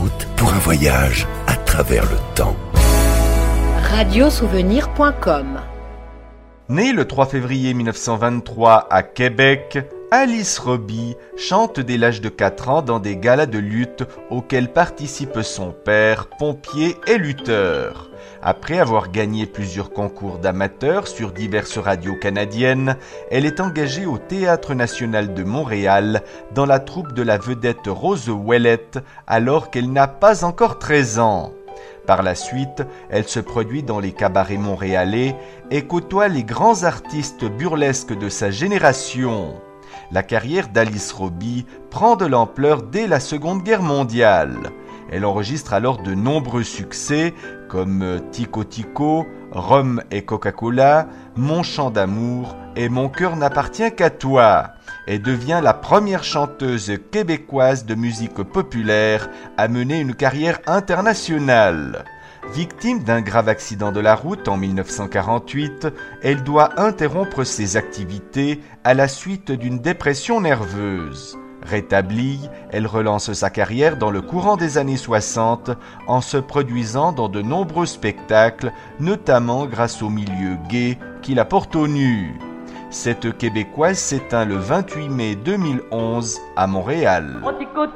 route pour un voyage à travers le temps. Radiosouvenir.com. Née le 3 février 1923 à Québec, Alice Robbie chante dès l'âge de 4 ans dans des galas de lutte auxquels participe son père, pompier et lutteur. Après avoir gagné plusieurs concours d'amateurs sur diverses radios canadiennes, elle est engagée au Théâtre national de Montréal dans la troupe de la vedette Rose Ouellette alors qu'elle n'a pas encore 13 ans. Par la suite, elle se produit dans les cabarets montréalais et côtoie les grands artistes burlesques de sa génération. La carrière d'Alice Robbie prend de l'ampleur dès la Seconde Guerre mondiale. Elle enregistre alors de nombreux succès comme Tico Tico, Rhum et Coca-Cola, Mon chant d'amour et Mon cœur n'appartient qu'à toi, et devient la première chanteuse québécoise de musique populaire à mener une carrière internationale. Victime d'un grave accident de la route en 1948, elle doit interrompre ses activités à la suite d'une dépression nerveuse. Rétablie, elle relance sa carrière dans le courant des années 60 en se produisant dans de nombreux spectacles, notamment grâce au milieu gay qui la porte au nu. Cette Québécoise s'éteint le 28 mai 2011 à Montréal.